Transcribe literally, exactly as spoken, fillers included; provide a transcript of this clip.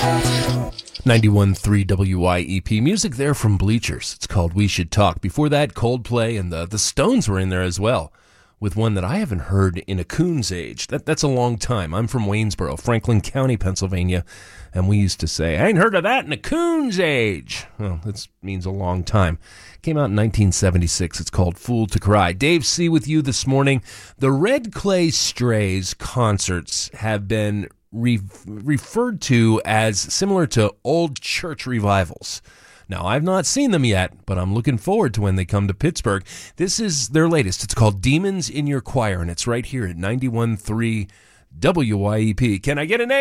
ninety-one point three W Y E P. Music there from Bleachers. It's called We Should Talk. Before that, Coldplay and the, the Stones were in there as well, with one that I haven't heard in a coon's age. That, that's a long time. I'm from Waynesboro, Franklin County, Pennsylvania, and we used to say, I ain't heard of that in a coon's age. Well, that means a long time. Came out in nineteen seventy-six. It's called Fool to Cry. Dave C. with you this morning. The Red Clay Strays concerts have been re- referred to as similar to old church revivals. Now, I've not seen them yet, but I'm looking forward to when they come to Pittsburgh. This is their latest. It's called Demons in Your Choir, and it's right here at ninety-one point three W Y E P. Can I get a name?